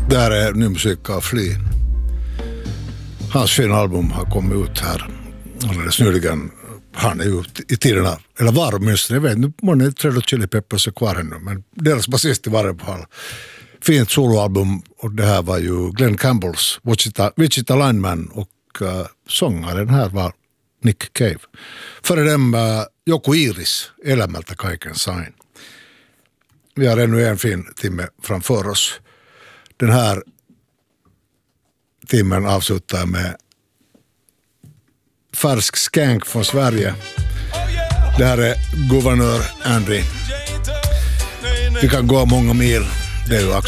Där är ny musik av Flea. Hans fina album har kommit ut här alldeles nyligen. Han är ju i tiderna, eller var åtminstone, jag vet inte, man är Red Hot Chili Peppers är kvar ännu, men deras basist i varje fall. Fint soloalbum, och det här var ju Glenn Campbells Wichita Lineman, och sångaren här var Nick Cave. Före dem Yoko Iris, Elämältä kaiken sain. Vi har ännu en fin timme framför oss. Den här timmen avslutar med färsk skank från Sverige. Det här är Guvernör Andy. Vi kan gå många mil. Det är ju